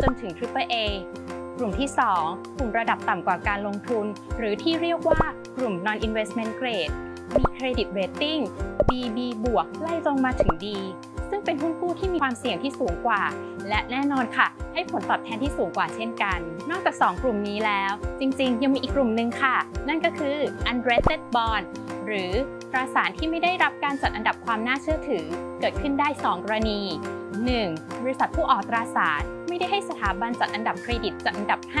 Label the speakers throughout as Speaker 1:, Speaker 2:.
Speaker 1: นถึง Triple A กลุ่มที่ 2 กลุ่มระดับต่ำกว่าการลงทุนหรือที่เรียกว่ากลุ่ม Non-Investment Grade มีเครดิตเรตติ้ง BB บวกไล่ลงมาถึง D ซึ่งเป็นหุ้นกู้ที่มีความเสี่ยงที่สูงกว่าและแน่นอนค่ะให้ผลตอบแทนที่สูงกว่าเช่นกันนอกจาก 2 กลุ่มนี้แล้วจริงๆยังมีอีกกลุ่มหนึ่งค่ะนั่นก็คือ Unrated Bond หรือตราสารที่ไม่ได้รับการจัดอันดับความน่าเชื่อถือเกิดขึ้นได้ 2 กรณี 1. บริษัทผู้ออกตราสารไม่ได้ให้สถาบันจัดอันดับเครดิตจัดอันดับให้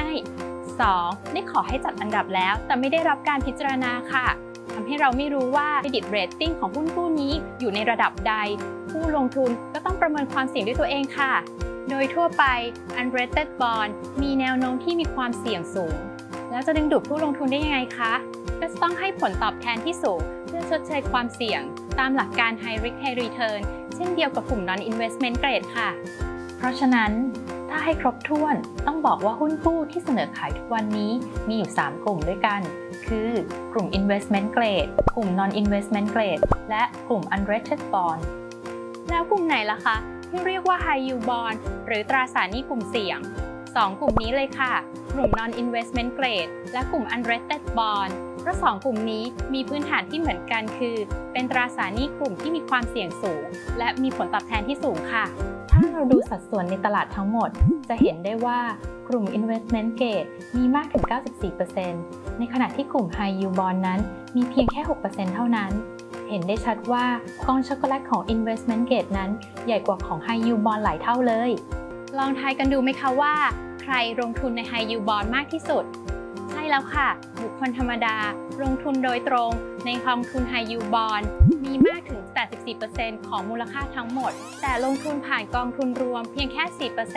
Speaker 1: 2. ได้ขอให้จัดอันดับแล้วแต่ไม่ได้รับการพิจารณาค่ะทำให้เราไม่รู้ว่าเครดิตเรตติ้งของหุ้นกู้นี้อยู่ในระดับใดผู้ลงทุนก็ต้องประเมินความเสี่ยงด้วยตัวเองค่ะโดยทั่วไป Unrated Bond มีแนวโน้มที่มีความเสี่ยงสูงแล้วจะดึงดูดผู้ลงทุนได้ยังไงคะก็จะต้องให้ผลตอบแทนที่สูงเพื่อชดเชยความเสี่ยงตามหลักการ High Risk High Return เช่นเดียวกับกลุ่ม Non-Investment Grade ค่ะเพราะฉะนั้นถ้าให้ครบถ้วนต้องบอกว่าหุ้นกู้ที่เสนอขายทุกวันนี้มีอยู่ 3 กลุ่มด้วยกันคือกลุ่ม Investment Grade กลุ่ม Non-Investment Grade และกลุ่ม Unrated Bond แล้วกลุ่มไหนล่ะคะที่เรียกว่า High Yield Bond หรือตราสารหนี้กลุ่มเสี่ยง2 กลุ่มนี้เลยค่ะกลุ่ม Non-Investment Grade และกลุ่ม Unrated Bond เพราะ2 กลุ่มนี้มีพื้นฐานที่เหมือนกันคือเป็นตราสารหนี้กลุ่มที่มีความเสี่ยงสูงและมีผลตอบแทนที่สูงค่ะถ้าเราดูสัดส่วนในตลาดทั้งหมดจะเห็นได้ว่ากลุ่ม Investment Grade มีมากถึง 94% ในขณะที่กลุ่ม High Yield Bond นั้นมีเพียงแค่ 6% เท่านั้นเห็นได้ชัดว่ากองช็อกโกแลตของ Investment Grade นั้นใหญ่กว่าของ High Yield Bond หลายเท่าเลยลองทายกันดูไหมคะว่าใครลงทุนใน High Yield Bond มากที่สุดใช่แล้วค่ะบุคคลธรรมดาลงทุนโดยตรงในกองทุน High Yield Bond มีมากถึง 84% ของมูลค่าทั้งหมดแต่ลงทุนผ่านกองทุนรวมเพียงแค่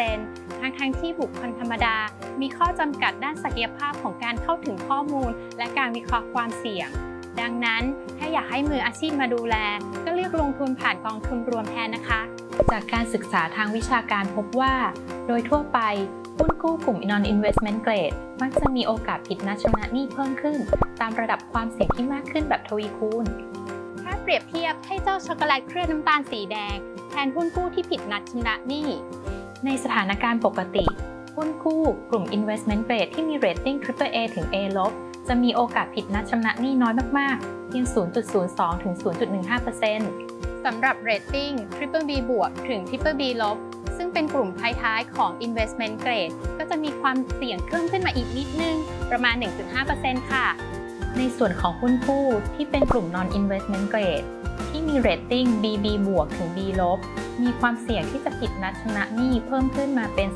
Speaker 1: 4% ทั้งที่บุคคลธรรมดามีข้อจำกัดด้านศักยภาพของการเข้าถึงข้อมูลและการวิเคราะห์ความเสี่ยงดังนั้นถ้าอยากให้มืออาชีพมาดูแลก็เลือกลงทุนผ่านกองทุนรวมแทนนะคะจากการศึกษาทางวิชาการพบว่าโดยทั่วไปหุ้นกู้กลุ่ม Non-Investment Grade มักจะมีโอกาสผิดนัดชำระหนี้เพิ่มขึ้นตามระดับความเสี่ยงที่มากขึ้นแบบทวีคูณถ้าเปรียบเทียบให้เจ้าช็อกโกแลตเคลือบน้ำตาลสีแดงแทนหุ้นกู้ที่ผิดนัดชำระหนี้ในสถานการณ์ปกติหุ้นกู้กลุ่ม Investment Grade ที่มีเรตติ้ง Triple A ถึง A ลบจะมีโอกาสผิดนัดชำระหนี้น้อยมากๆเพียง 0.02 ถึง 0.15% สำหรับเรตติ้ง Triple B บวกถึง Triple B ลบซึ่งเป็นกลุ่มท้ายๆของ Investment Grade ก็จะมีความเสี่ยงเพิ่มขึ้นมาอีกนิดนึงประมาณ 1.5% ค่ะในส่วนของหุ้นกู้ที่เป็นกลุ่ม Non-Investment Grade ที่มีเรตติ้ง BB บวกถึง B ลบมีความเสี่ยงที่จะผิดนัดชำระหนี้เพิ่มขึ้นมาเป็น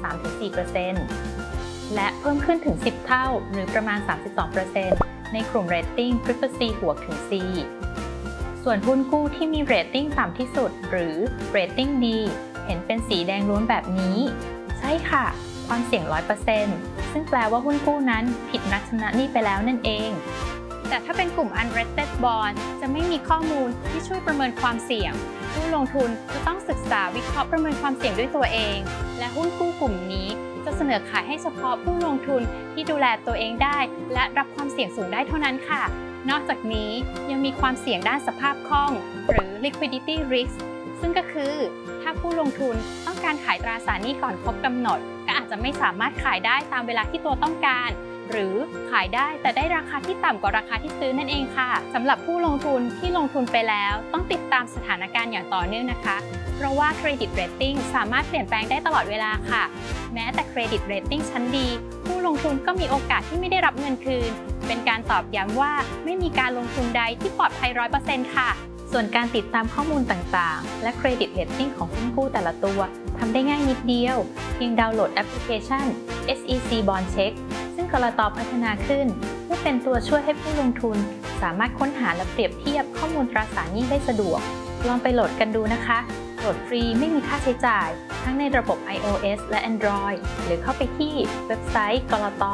Speaker 1: 3-4% และเพิ่มขึ้นถึง 10 เท่าหรือประมาณ 32% ในกลุ่มเรตติ้ง Triple C บวกถึง C ส่วนหุ้นกู้ที่มีเรตติ้งต่ำที่สุดหรือเรตติ้ง D เห็นเป็นสีแดงล้วนแบบนี้ใช่ค่ะความเสี่ยง 100% ซึ่งแปลว่าหุ้นกู้นั้นผิดนัดชำระหนี้ไปแล้วนั่นเองแต่ถ้าเป็นกลุ่ม Unrated Bond จะไม่มีข้อมูลที่ช่วยประเมินความเสี่ยงผู้ลงทุนจะต้องศึกษาวิเคราะห์ประเมินความเสี่ยงด้วยตัวเองและหุ้นกู้กลุ่มนี้จะเสนอขายให้เฉพาะผู้ลงทุนที่ดูแลตัวเองได้และรับความเสี่ยงสูงได้เท่านั้นค่ะนอกจากนี้ยังมีความเสี่ยงด้านสภาพคล่องหรือ liquidity risk ซึ่งก็คือถ้าผู้ลงทุนต้องการขายตราสารหนี้ก่อนครบกำหนดก็อาจจะไม่สามารถขายได้ตามเวลาที่ตัวต้องการหรือขายได้แต่ได้ราคาที่ต่ำกว่าราคาที่ซื้อนั่นเองค่ะสำหรับผู้ลงทุนที่ลงทุนไปแล้วต้องติดตามสถานการณ์อย่างต่อเนื่องนะคะเพราะว่าเครดิตเรตติ้งสามารถเปลี่ยนแปลงได้ตลอดเวลาค่ะแม้แต่เครดิตเรตติ้งชั้นดีผู้ลงทุนก็มีโอกาสที่ไม่ได้รับเงินคืนเป็นการตอกย้ำว่าไม่มีการลงทุนใดที่ปลอดภัย 100% ค่ะส่วนการติดตามข้อมูลต่างๆและเครดิตเรตติ้งของหุ้นกู้แต่ละตัวทำได้ง่ายนิดเดียวเพียงดาวน์โหลดแอปพลิเคชัน SEC Bond Check ซึ่งกลต.พัฒนาขึ้นเพื่อเป็นตัวช่วยให้ผู้ลงทุนสามารถค้นหาและเปรียบเทียบข้อมูลตราสารหนี้ได้สะดวกลองไปโหลดกันดูนะคะโหลดฟรีไม่มีค่าใช้จ่ายทั้งในระบบ iOS และ Android หรือเข้าไปที่เว็บไซต์กลต.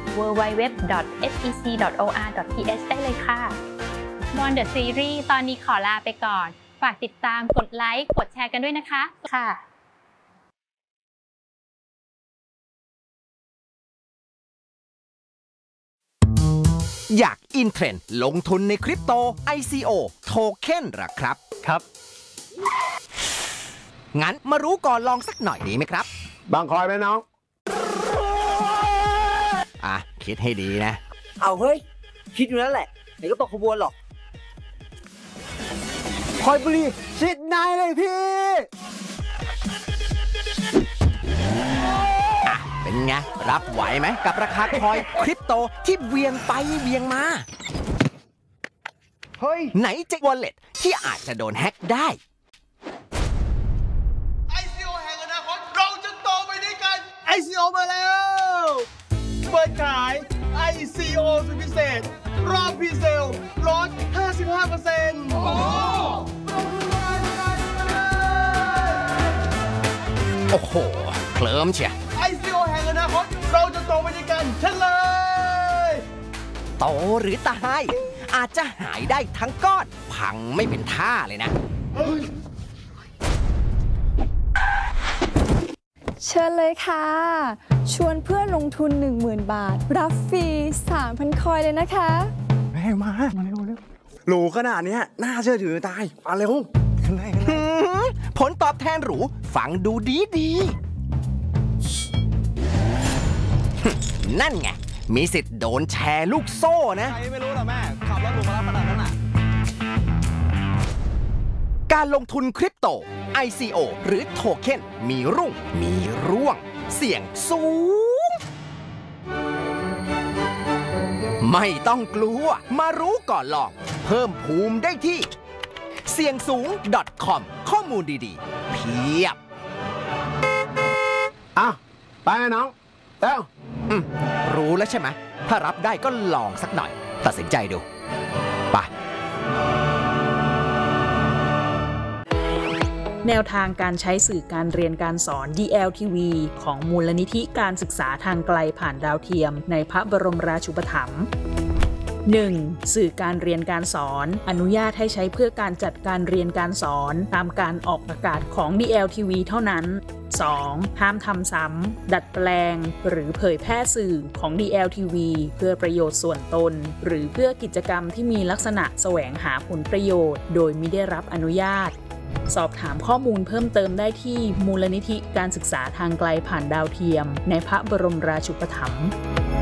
Speaker 1: www.sec.or.th ได้เลยค่ะBond The Series ตอนนี้ขอลาไปก่อนฝากติดตามกดไลค์กดแชร์กันด้วยนะคะค่ะ
Speaker 2: อยากอินเทรนด์ลงทุนในคริปโต ICO โทเค็นหรอครับงั้นมารู้ก่อนลองสักหน่อยดีไหมครับ
Speaker 3: บางคอยไหมน้อง
Speaker 2: คิดให้ดีนะ
Speaker 3: เอาเฮ้ย คิดอยู่นั่นแหละไหนก็ตกขบวนหรอกคอยบุรีชิดนายเลยพี่
Speaker 2: เป็นไง รับไหวไหมกับราคาคอยคริปโตที่เวียงไปเวียงมา
Speaker 3: เฮ้ย
Speaker 2: ไหนจะ wallet ที่อาจจะโดนแฮ็กได้
Speaker 4: ICO แห่งอนาคตเราจะโตไปด้วยกัน ICO มาแล้วเปิดขาย ICO สุดพิเศษ รอบพรีเซลลด 55% โอ้โห
Speaker 2: โอ้โห เคลิ้มเชีย
Speaker 4: ICO แห่งอนาคตเราจะโตไปด้วยกันเฉลย
Speaker 2: โตหรือตายอาจจะหายได้ทั้งก้อน พังไม่เป็นท่าเลยนะ
Speaker 5: เชิญเลยค่ะ ชวนเพื่อนลงทุน 10,000 บาท รับฟรี 3,000 คอยเลยนะคะ
Speaker 3: แม่มาเร็วหรูขนาดเนี้ยน่าเชื่อถือตายมาเร็วข้างใน
Speaker 2: ผลตอบแทนหรู ฟังดูดีๆ นั่นไง มีสิทธิ์โดนแชร์ลูกโซ่นะ
Speaker 3: ใครไม่รู้หรอแม่ ขับรถหรูมาแล้วขนาดนั้นอ่ะ
Speaker 2: การลงทุนคริปโต ICO หรือโทเค็นมีรุ่ง มีร่วง เสี่ยงสูง ไม่ต้องกลัว มารู้ก่อนลอง เพิ่มภูมิได้ที่ เสี่ยงสูง .com ข้อมูลดีๆ เพียบ
Speaker 3: อ้าวไปน้องเร็ว
Speaker 2: รู้แล้วใช่ไหม ถ้ารับได้ก็ลองสักหน่อย ตัดสินใจดู ไป
Speaker 6: แนวทางการใช้สื่อการเรียนการสอน DLTV ของมูลนิธิการศึกษาทางไกลผ่านดาวเทียมในพระบรมราชูปถัมภ์ 1. สื่อการเรียนการสอนอนุญาตให้ใช้เพื่อการจัดการเรียนการสอนตามการออกอากาศของ DLTV เท่านั้น 2. ห้ามทำซ้ำดัดแปลงหรือเผยแพร่สื่อของ DLTV เพื่อประโยชน์ส่วนตนหรือเพื่อกิจกรรมที่มีลักษณะแสวงหาผลประโยชน์ โดยไม่ได้รับอนุญาต สอบถามข้อมูลเพิ่มเติมได้ที่มูลนิธิการศึกษาทางไกลผ่านดาวเทียมในพระบรมราชูปถัมภ์